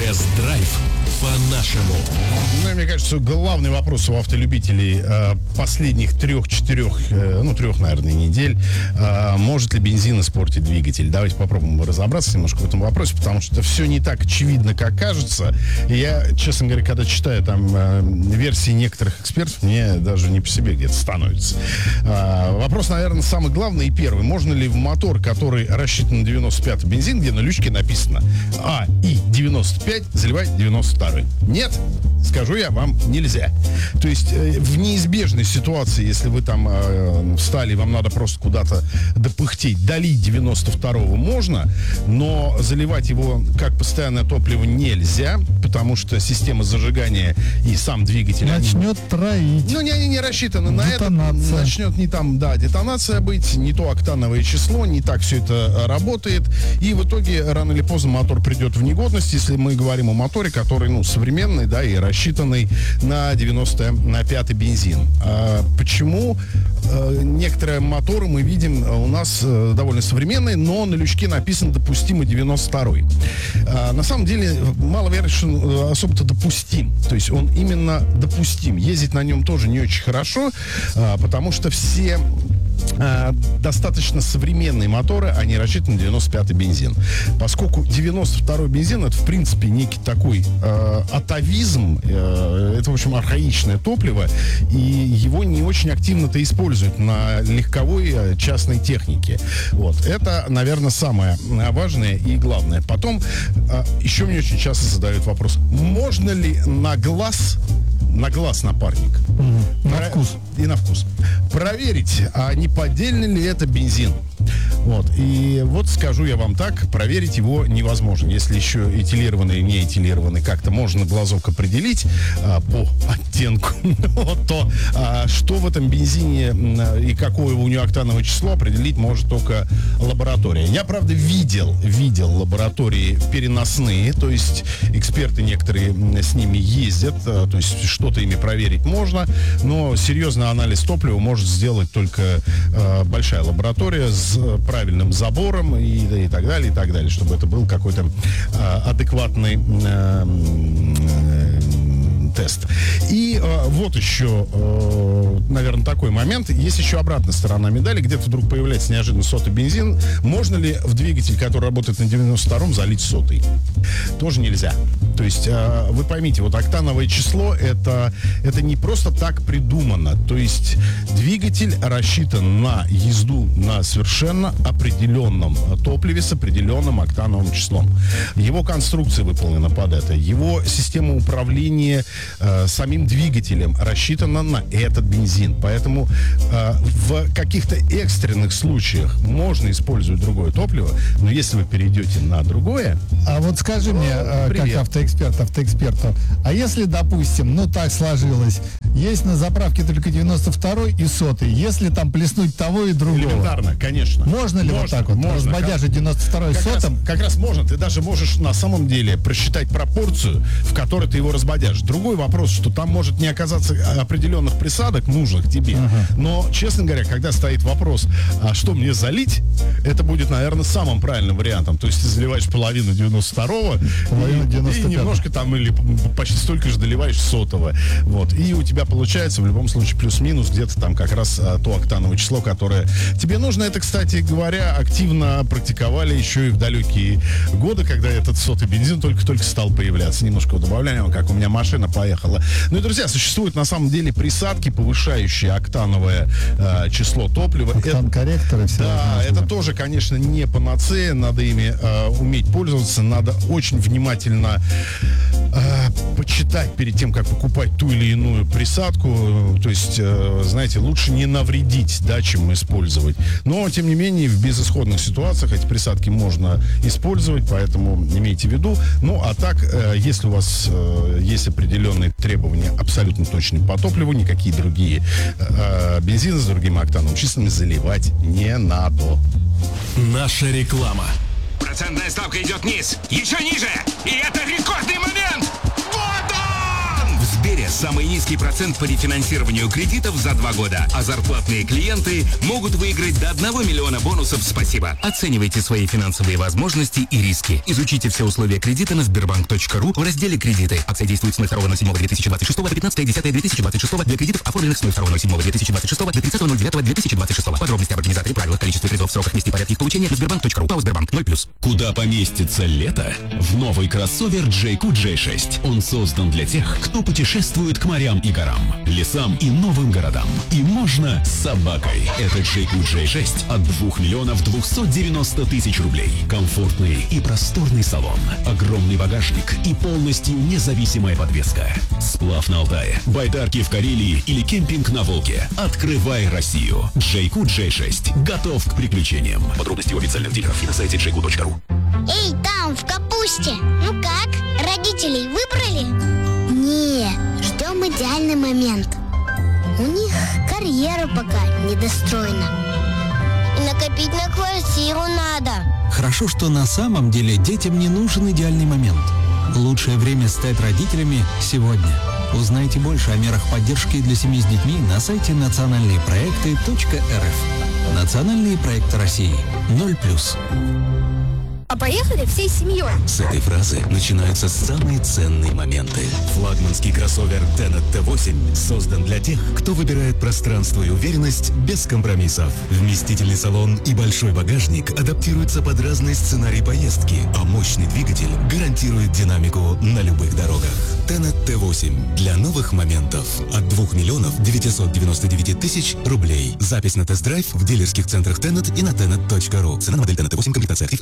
Тест-драйв по-нашему. Ну, мне кажется, главный вопрос у автолюбителей последних 3-4, наверное, недель. Может ли бензин испортить двигатель? Давайте попробуем разобраться немножко в этом вопросе, потому что все не так очевидно, как кажется. И я, честно говоря, когда читаю там версии некоторых экспертов, мне даже не по себе где-то становится. Вопрос, наверное, самый главный и первый. Можно ли в мотор, который рассчитан на 95-й бензин, где на лючке написано АИ-95, заливать 92-й? Нет, скажу я вам, нельзя. То есть в неизбежной ситуации, если вы там встали, вам надо просто куда-то допыхтеть, долить 92-го можно, но заливать его как постоянное топливо нельзя, потому что система зажигания и сам двигатель... Начнет троить. Ну, они не рассчитаны на это. Начнет не там, детонация быть, не то октановое число, не так все это работает. И в итоге, рано или поздно, мотор придет в негодность, если мы говорим о моторе, который, современный, да, и рассчитанный на 95-й бензин. Почему некоторые моторы мы видим у нас довольно современные, но на лючке написан допустимый 92-й. На самом деле, маловероятно, что он особо-то допустим. То есть он именно допустим. Ездить на нем тоже не очень хорошо, потому что все достаточно современные моторы, они рассчитаны на 95-й бензин. Поскольку 92-й бензин, это, в принципе, некий такой атовизм, это, в общем, архаичное топливо, и его не очень активно-то используют на легковой частной технике. Вот. Это, наверное, самое важное и главное. Потом, еще мне очень часто задают вопрос, можно ли на глаз напарник. На вкус. И на вкус. Проверить, а не поддельный ли это бензин. Вот. И вот скажу я вам так, проверить его невозможно. Если еще этилированный и не этилированный как-то можно глазок определить по оттенку, то что в этом бензине и какое у него октановое число определить может только лаборатория. Я, правда, видел лаборатории переносные, то есть эксперты некоторые с ними ездят, то есть что-то ими проверить можно, но серьезный анализ топлива может сделать только большая лаборатория с правильным забором и так далее, чтобы это был какой-то адекватный тест. И вот еще, наверное, такой момент. Есть еще обратная сторона медали, где-то вдруг появляется неожиданно сотый бензин. Можно ли в двигатель, который работает на 92-м, залить сотый? Тоже нельзя. То есть, вы поймите, вот октановое число, это не просто так придумано. То есть, двигатель рассчитан на езду на совершенно определенном топливе с определенным октановым числом. Его конструкция выполнена под это. Его система управления самим двигателем рассчитана на этот бензин. Поэтому в каких-то экстренных случаях можно использовать другое топливо, но если вы перейдете на другое... А вот скажи мне, как автоэксперту, а если, допустим, так сложилось, есть на заправке только 92-й и 100-й, если там плеснуть того и другого? Элементарно, конечно. Можно ли вот так вот, разбодяжить 92-й сотым? Как раз можно. Ты даже можешь на самом деле просчитать пропорцию, в которой ты его разбодяшь. Другой вопрос, что там может не оказаться определенных присадок, нужных тебе. Но, честно говоря, когда стоит вопрос, а что мне залить, это будет, наверное, самым правильным вариантом. То есть ты заливаешь половину 92-го и немножко там, или почти столько же доливаешь 100-го. Вот. И у тебя получается в любом случае плюс-минус где-то там как раз то октановое число, которое тебе нужно. Это, кстати говоря, активно практиковали еще и в далекие годы, когда этот 100-й бензин только-только стал появляться. Немножко добавляем, как у меня машина поехала. Ну и, друзья, существуют на самом деле присадки, повышающие октановое число топлива. Октан-корректоры все. Да, это тоже, конечно, не панацея. Надо ими уметь пользоваться. Надо очень внимательно почитать перед тем, как покупать ту или иную присадку. То есть, знаете, лучше не навредить, да, чем использовать. Но, тем не менее, в безысходных ситуациях эти присадки можно использовать, поэтому имейте в виду. Ну, а так, если у вас есть определенные требования абсолютно точные по топливу, никакие другие бензины с другими октановыми числами заливать не надо. Наша реклама. Процентная ставка идет вниз, еще ниже, и это рекордный момент! Вот он! В Сбере Самый низкий процент по рефинансированию кредитов за 2 года. А зарплатные клиенты могут выиграть до 1 миллиона бонусов «Спасибо». Оценивайте свои финансовые возможности и риски. Изучите все условия кредита на Сбербанк.ру в разделе «Кредиты». Акция действует с 02.07.2026 по 15.10.2026 для кредитов, оформленных с 02.07.2026 до 30.09.2026. Подробности об организаторе, правилах, количестве призов, сроках, месте и порядке их получения на Сбербанк.ру. ПАО «Сбербанк» 0+. Куда поместится лето? В новый кроссовер JQ J6. Он создан для тех, кто путешествует к морям и горам, лесам и новым городам. И можно с собакой. Это JQ J6 от 2 миллионов 290 тысяч рублей. Комфортный и просторный салон, огромный багажник и полностью независимая подвеска. Сплав на Алтае, байдарки в Карелии или кемпинг на Волге. Открывай Россию. JQ J6 готов к приключениям. Подробности у официальных дилеров и на сайте jq.ru. Эй, там, в капусте! Ну как? Родителей выбрали? Не, ждем идеальный момент. У них карьера пока недостроена. И накопить на квартиру надо. Хорошо, что на самом деле детям не нужен идеальный момент. Лучшее время стать родителями сегодня. Узнайте больше о мерах поддержки для семей с детьми на сайте национальныепроекты.рф. Национальные проекты России. 0+. А поехали всей семьей. С этой фразы начинаются самые ценные моменты. Флагманский кроссовер Tenet T8 создан для тех, кто выбирает пространство и уверенность без компромиссов. Вместительный салон и большой багажник адаптируются под разные сценарии поездки, а мощный двигатель гарантирует динамику на любых дорогах. Tenet T8 для новых моментов от 2 миллионов 999 тысяч рублей. Запись на тест-драйв в дилерских центрах Tenet и на tenet.ru. Цена на модель Tenet T8, комплектация актив.